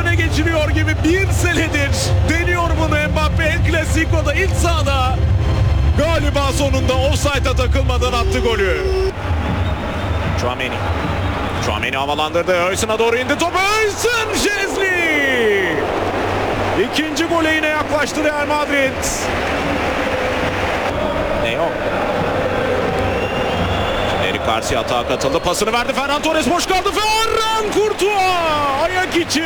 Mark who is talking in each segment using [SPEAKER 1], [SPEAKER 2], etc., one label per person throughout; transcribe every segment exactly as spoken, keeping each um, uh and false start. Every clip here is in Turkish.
[SPEAKER 1] ele geçiriyor gibi bir senedir deniyor bunu Mbappe. El Clasico'da ilk sahada galiba sonunda offside'a takılmadan attı golü. Tchouaméni. Tchouaméni havalandırdı. Öysün'e doğru indi top. Öysün Şezli. İkinci gole yine yaklaştı Real Madrid. Ne yok? Eric Garcia atağa katıldı. Pasını verdi. Ferran Torres boş kaldı. Ferran Courtois. Ayak içi.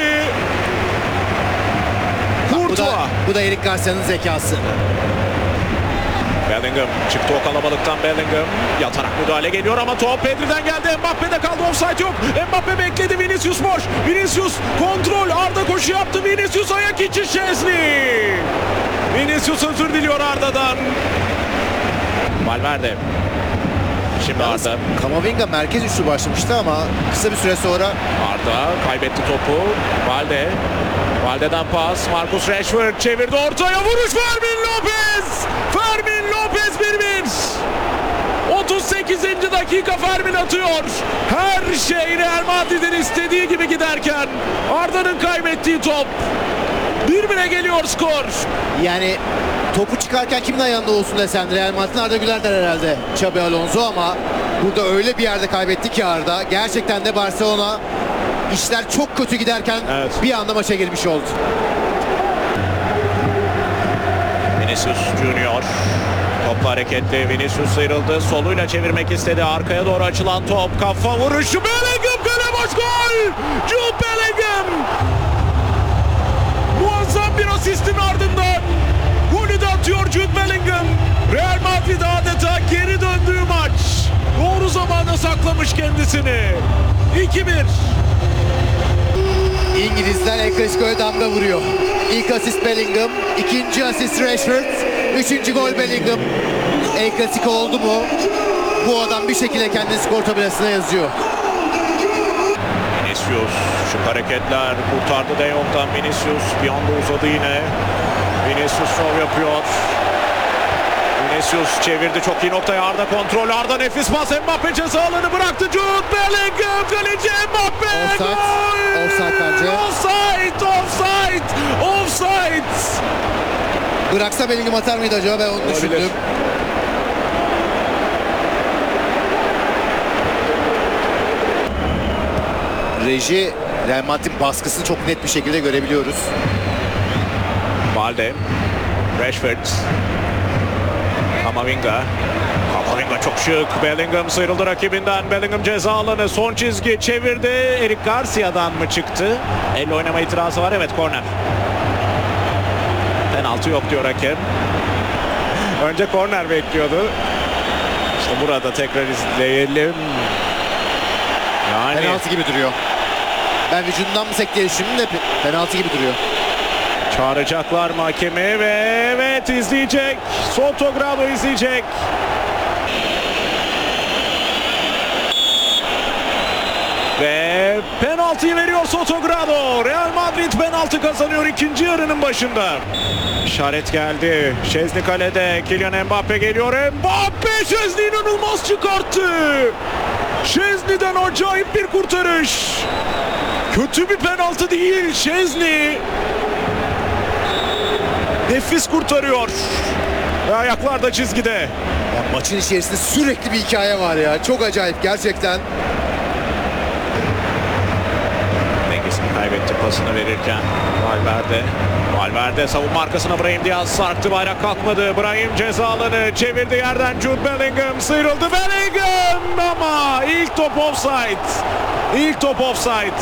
[SPEAKER 2] Bu da, bu da Eric Garcia'nın zekası.
[SPEAKER 1] Bellingham çıktı o kalabalıktan. Bellingham yatarak müdahale geliyor ama top Pedri'den geldi. Mbappe'de kaldı, offside yok. Mbappe bekledi, Vinicius boş. Vinicius kontrol, Arda koşu yaptı. Vinicius ayak içi Şezli. Vinicius özür diliyor Arda'dan. Valverde. Şimdi Arda.
[SPEAKER 2] Camavinga merkez üçlü başlamıştı ama kısa bir süre sonra
[SPEAKER 1] Arda kaybetti topu. Valde. Valde'den pas. Marcus Rashford çevirdi ortaya. Vuruş Fermin Lopez. Fermin Lopez bir bir. otuz sekizinci dakika Fermin atıyor. Her şey Real Madrid'in istediği gibi giderken Arda'nın kaybettiği top. bir bire geliyor skor.
[SPEAKER 2] yani topu çıkarken kimin ayağında olsun desen Real Madrid'in Arda Güler der herhalde Xabi Alonso ama burada öyle bir yerde kaybetti ki Arda. Gerçekten de Barcelona işler çok kötü giderken
[SPEAKER 1] Evet.
[SPEAKER 2] bir anda maça girmiş oldu.
[SPEAKER 1] Vinicius Junior. Topla hareketli. Vinicius sıyrıldı. Soluyla çevirmek istedi. Arkaya doğru açılan top. Kafa vuruşu. Bellingham kale boş gol. Jude Bellingham. Muazzam bir asistin ardından golü de atıyor Jude Bellingham. Real Madrid adeta geri döndüğü maç. Doğru zamanda saklamış kendisini. iki bir.
[SPEAKER 2] İngilizler El Clasico'ya damga vuruyor. İlk asist Bellingham, ikinci asist Rashford, üçüncü gol Bellingham. El Clasico oldu mu bu adam bir şekilde kendini skor tabelasına yazıyor.
[SPEAKER 1] Vinicius, şık hareketler kurtardı De Jong'dan. Vinicius bir anda uzadı yine. Vinicius şov yapıyor. Vinicius çevirdi çok iyi noktaya. Arda kontrol. Arda nefis pas. Mbappe ceza alanı bıraktı. Jude Bellingham kaleci Mbappe.
[SPEAKER 2] Offside.
[SPEAKER 1] Gol!
[SPEAKER 2] Offside bence.
[SPEAKER 1] Offside. Offside. Offside.
[SPEAKER 2] Bıraksa Bellingham atar mıydı acaba, ben onu
[SPEAKER 1] Olabilir.
[SPEAKER 2] düşündüm. Reji Real Madrid'in baskısını çok net bir şekilde görebiliyoruz.
[SPEAKER 1] Valde. Rashford. Camavinga. Camavinga çok şık. Bellingham sıyrıldı rakibinden. Bellingham ceza alanı. Son çizgi çevirdi. Eric Garcia'dan mı çıktı? Elle oynama itirazı var. Evet, korner. Penaltı yok diyor hakem. Önce korner bekliyordu. İşte burada tekrar izleyelim. Yani
[SPEAKER 2] Penaltı gibi duruyor. Ben vücudundan mı sektiğini düşündüm de penaltı gibi duruyor.
[SPEAKER 1] çağıracaklar mı hakemi ve evet izleyecek. Sotogrado izleyecek. Ve penaltıyı veriyor Sotogrado. Real Madrid penaltı kazanıyor ikinci yarının başında. İşaret geldi. Şezli kalede. Kylian Mbappe geliyor. Mbappe Şezli inanılmaz çıkarttı. Şezli'den acayip bir kurtarış. Kötü bir penaltı değil. Şezli nefis kurtarıyor. Ve ayaklar da çizgide.
[SPEAKER 2] Ya maçın içerisinde sürekli bir hikaye var ya. Çok acayip gerçekten.
[SPEAKER 1] Dengesini kaybetti pasını verirken. Valverde. Valverde savunma arkasına Brahim Diaz sarktı. Bayrak kalkmadı. Brahim ceza alanı çevirdi yerden. Jude Bellingham sıyrıldı. Bellingham ama ilk top offside. İlk top offside.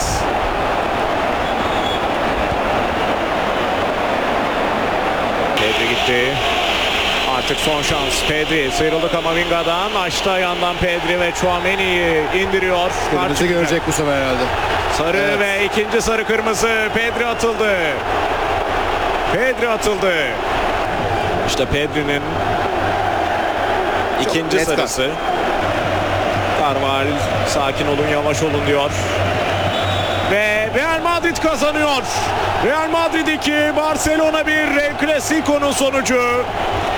[SPEAKER 1] Pedri gitti. Artık son şans. Pedri sıyrıldı Camavinga'dan. Açtı ayağından Pedri ve Tchouaméni'yi indiriyor.
[SPEAKER 2] Kırmızı görecek bu sefer herhalde.
[SPEAKER 1] Sarı
[SPEAKER 2] Evet.
[SPEAKER 1] ve ikinci sarı kırmızı. Pedri atıldı. Pedri atıldı. İşte Pedri'nin ikinci
[SPEAKER 2] net
[SPEAKER 1] sarısı. Carval sakin olun, yavaş olun diyor. Ve Real Madrid kazanıyor. Real Madrid iki, Barcelona bir. El Clasico'nun sonucu.